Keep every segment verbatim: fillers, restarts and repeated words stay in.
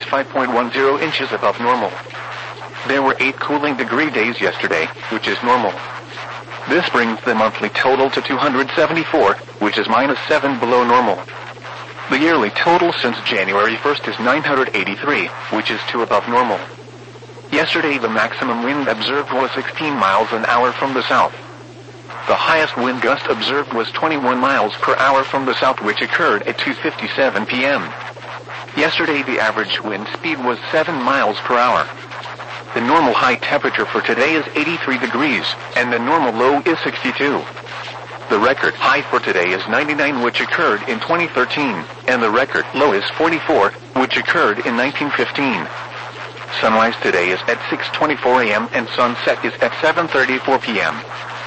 five point one zero inches above normal. There were eight cooling degree days yesterday, which is normal. This brings the monthly total to two hundred seventy-four, which is minus seven below normal. The yearly total since January first is nine hundred eighty-three, which is two above normal. Yesterday the maximum wind observed was sixteen miles an hour from the south. The highest wind gust observed was twenty-one miles per hour from the south, which occurred at two fifty-seven p m Yesterday the average wind speed was seven miles per hour. The normal high temperature for today is eighty-three degrees, and the normal low is sixty-two. The record high for today is ninety-nine, which occurred in twenty thirteen, and the record low is forty-four, which occurred in nineteen fifteen. Sunrise today is at six twenty-four a m and sunset is at seven thirty-four p m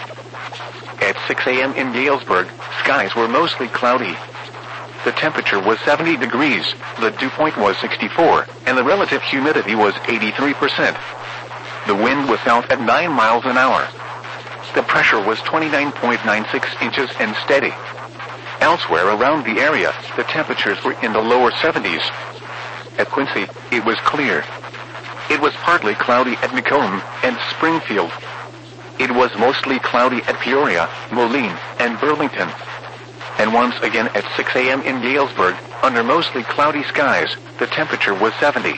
At six a m in Galesburg, skies were mostly cloudy. The temperature was seventy degrees, the dew point was sixty-four, and the relative humidity was eighty-three percent. The wind was south at nine miles an hour. The pressure was twenty-nine point nine six inches and steady. Elsewhere around the area, the temperatures were in the lower seventies. At Quincy, it was clear. It was partly cloudy at Macomb and Springfield. It was mostly cloudy at Peoria, Moline, and Burlington. And once again at six a m in Galesburg, under mostly cloudy skies, the temperature was seventy.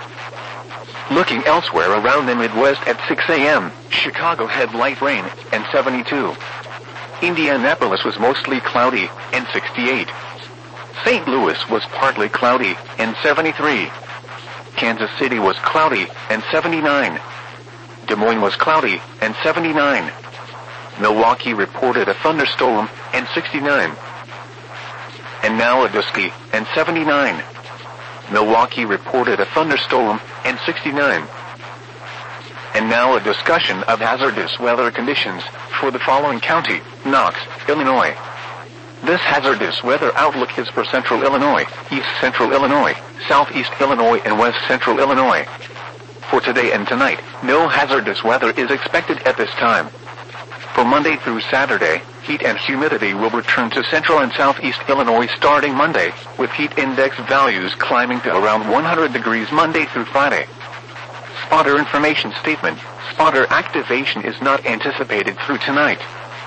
Looking elsewhere around the Midwest at six a m, Chicago had light rain and seventy-two. Indianapolis was mostly cloudy and sixty-eight. Saint Louis was partly cloudy and seventy-three. Kansas City was cloudy and seventy-nine. Des Moines was cloudy and seventy-nine. Milwaukee reported a thunderstorm and sixty-nine. And now Sandusky and seventy-nine. Milwaukee reported a thunderstorm and sixty-nine. And now a discussion of hazardous weather conditions for the following county: Knox, Illinois. This hazardous weather outlook is for central Illinois, east central Illinois, southeast Illinois, and west central Illinois. For today and tonight, no hazardous weather is expected at this time. For Monday through Saturday, heat and humidity will return to central and southeast Illinois starting Monday, with heat index values climbing to around one hundred degrees Monday through Friday. Spotter information statement: spotter activation is not anticipated through tonight.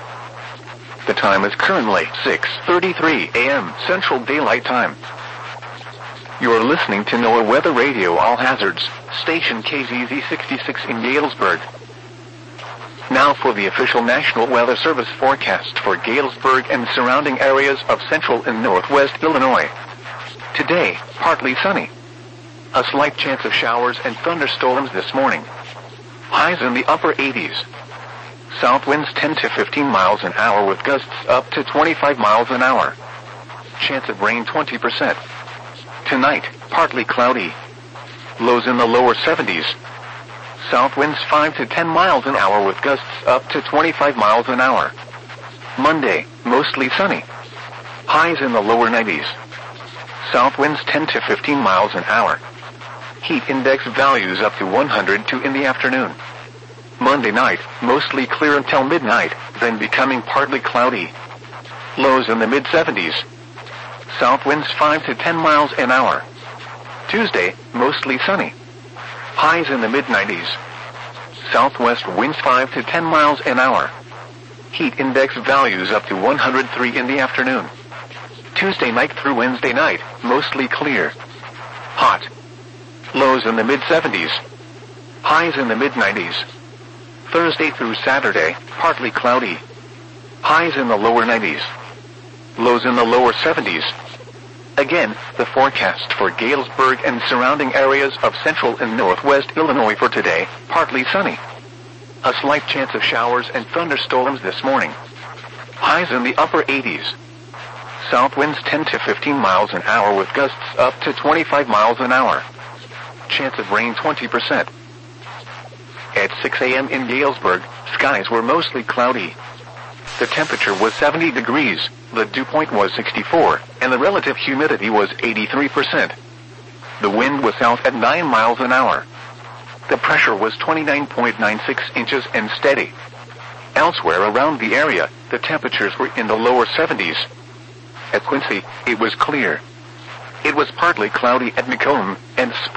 The time is currently six thirty-three a m Central Daylight Time. You are listening to NOAA Weather Radio All Hazards, station K Z Z sixty-six in Galesburg. Now for the official National Weather Service forecast for Galesburg and surrounding areas of central and northwest Illinois. Today, partly sunny. A slight chance of showers and thunderstorms this morning. Highs in the upper eighties. South winds ten to fifteen miles an hour with gusts up to twenty-five miles an hour. Chance of rain twenty percent. Tonight, partly cloudy. Lows in the lower seventies. South winds five to ten miles an hour with gusts up to twenty-five miles an hour. Monday, mostly sunny. Highs in the lower nineties. South winds ten to fifteen miles an hour. Heat index values up to one hundred two in the afternoon. Monday night, mostly clear until midnight, then becoming partly cloudy. Lows in the mid seventies. South winds five to ten miles an hour. Tuesday, mostly sunny. Highs in the mid nineties. Southwest winds five to ten miles an hour. Heat index values up to one hundred three in the afternoon. Tuesday night through Wednesday night, mostly clear. Hot. Lows in the mid seventies. Highs in the mid nineties. Thursday through Saturday, partly cloudy. Highs in the lower nineties. Lows in the lower seventies. Again, the forecast for Galesburg and surrounding areas of central and northwest Illinois for today: partly sunny. A slight chance of showers and thunderstorms this morning. Highs in the upper eighties. South winds ten to fifteen miles an hour with gusts up to twenty-five miles an hour. Chance of rain twenty percent. At six a m in Galesburg, skies were mostly cloudy. The temperature was seventy degrees, the dew point was sixty-four, and the relative humidity was eighty-three percent. The wind was south at nine miles an hour. The pressure was twenty-nine point nine six inches and steady. Elsewhere around the area, the temperatures were in the lower seventies. At Quincy, it was clear. It was partly cloudy at Macomb and Springfield.